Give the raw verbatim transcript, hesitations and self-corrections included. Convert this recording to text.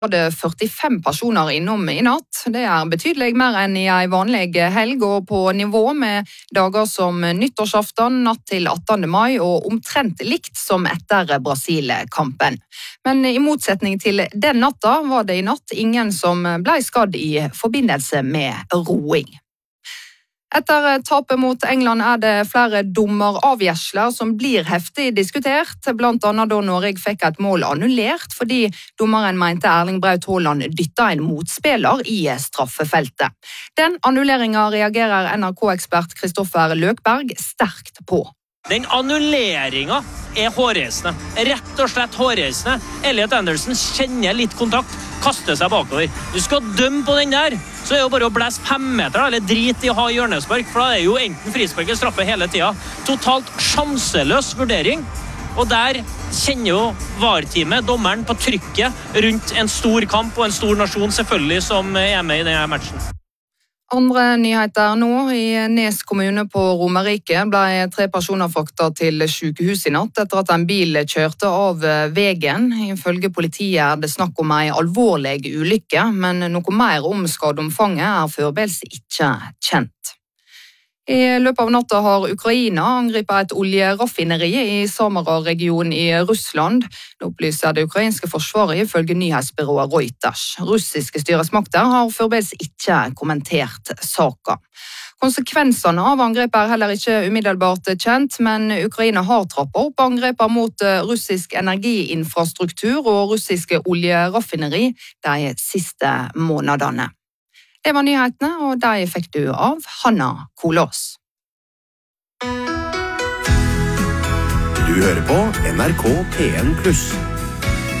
var det førtifem personer innom i natt. Det er betydelig mer enn i en vanlig helg og på nivå med dager som nyttårsaften, natt til attende mai og omtrent likt som etter Brasil-kampen. Men i motsetning til den natta var det i natt ingen som ble skadd i forbindelse med roing. Etter tapet mot England er det flere dommeravgjørelser som blir heftig diskutert, blant annet da Norge fikk et mål annullert fordi dommeren mente Erling Braut Haaland dyttet en motspiller i straffefeltet. Den annulleringen reagerer N R K-ekspert Kristoffer Løkberg sterkt på. Den annulleringen er hårreisende, rett og slett hårreisende. Elliot Anderson kjenner litt kontakt, kaster seg bakover. Du skal dømme på den der, så er det jo bare å blæse fem meter, eller drit i å ha hjørnespark, for da er jo enten frispark eller straffe hele tiden. Totalt sjanseløs vurdering, og der kjenner jo V A R-teamet, dommeren, på trykket rundt en stor kamp og en stor nasjon selvfølgelig som er med i denne matchen. Andre nyheter nå. I Nes kommune på Romerike ble tre personer fraktet til sykehus i natt etter at en bil kjørte av veien. Ifølge politiet er det snakk om en alvorlig ulykke, men noe mer om skadeomfanget er foreløpig ikke kjent. I løpet av natta har Ukraina angrepet et oljeraffineri i Samara-regionen i Russland. Det opplyser det ukrainske forsvaret ifølge nyhetsbyrået Reuters. Russiske styresmakter har foreløpig ikke kommentert saken. Konsekvensene av angrepet er heller ikke umiddelbart kjent, men Ukraina har trappet opp angreper mot russisk energiinfrastruktur og russiske oljeraffineri de siste månedene. Det var nyhetene, og de fikk du av Hanna Kolås. Du hører på N R K P N pluss.